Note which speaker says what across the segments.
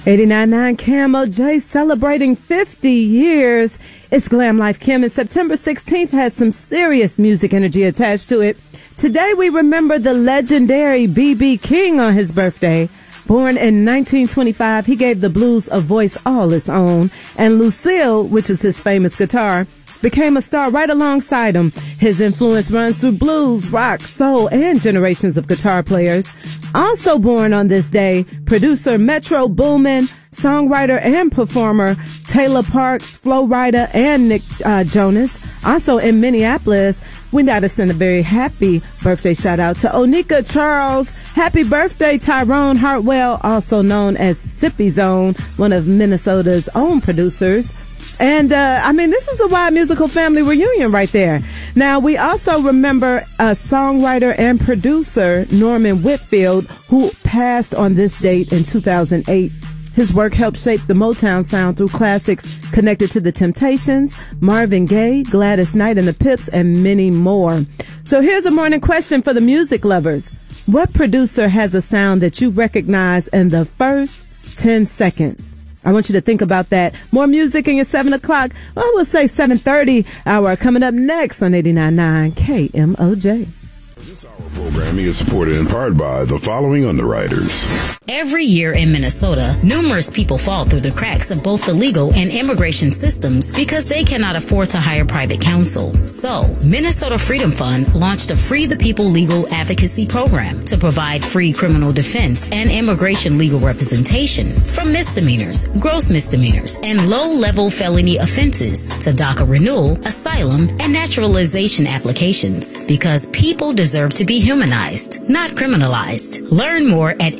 Speaker 1: 89.9 KMOJ celebrating 50 years. It's Glam Life Kim, and September 16th has some serious music energy attached to it. Today we remember the legendary B.B. King on his birthday. Born in 1925, he gave the blues a voice all its own, and Lucille, which is his famous guitar, became a star right alongside him. His influence runs through blues, rock, soul, and generations of guitar players. Also born on this day, producer Metro Boomin, songwriter and performer Taylor Parks, Flo Rida, and Nick Jonas. Also in Minneapolis, we gotta send a very happy birthday shout out to Onika Charles. Happy birthday, Tyrone Hartwell, also known as Sippy Zone, one of Minnesota's own producers. And, this is a wild musical family reunion right there. Now, we also remember a songwriter and producer, Norman Whitfield, who passed on this date in 2008. His work helped shape the Motown sound through classics connected to the Temptations, Marvin Gaye, Gladys Knight and the Pips, and many more. So here's a morning question for the music lovers. What producer has a sound that you recognize in the first 10 seconds? I want you to think about that. More music in your 7 o'clock, well, we'll say 7:30 hour coming up next on 89.9 KMOJ.
Speaker 2: This hour programming is supported in part by the following underwriters.
Speaker 3: Every year in Minnesota, numerous people fall through the cracks of both the legal and immigration systems because they cannot afford to hire private counsel. So, Minnesota Freedom Fund launched a Free the People Legal Advocacy Program to provide free criminal defense and immigration legal representation from misdemeanors, gross misdemeanors, and low-level felony offenses to DACA renewal, asylum, and naturalization applications because people deserve to be humanized, not criminalized. Learn more at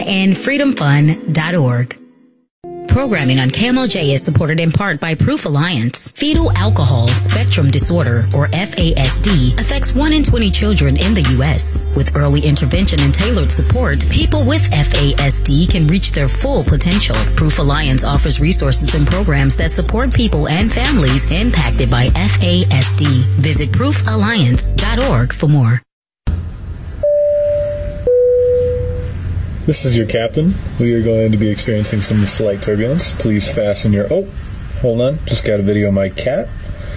Speaker 3: mnfreedomfund.org. Programming on KMOJ is supported in part by Proof Alliance. Fetal alcohol spectrum disorder, or FASD, affects 1 in 20 children in the U.S. With early intervention and tailored support, people with FASD can reach their full potential. Proof Alliance offers resources and programs that support people and families impacted by FASD. Visit proofalliance.org for more.
Speaker 4: This is your captain. We are going to be experiencing some slight turbulence. Please fasten your... Oh, hold on. Just got a video of my cat.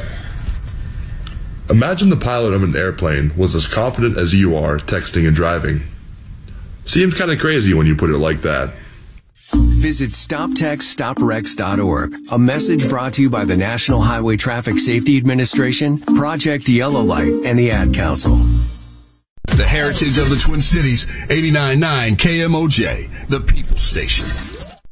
Speaker 5: Imagine the pilot of an airplane was as confident as you are texting and driving. Seems kind of crazy when you put it like that.
Speaker 6: Visit StopTextsStopWrecks.org. A message brought to you by the National Highway Traffic Safety Administration, Project Yellow Light, and the Ad Council.
Speaker 7: The heritage of the Twin Cities, 89.9 KMOJ, the People Station.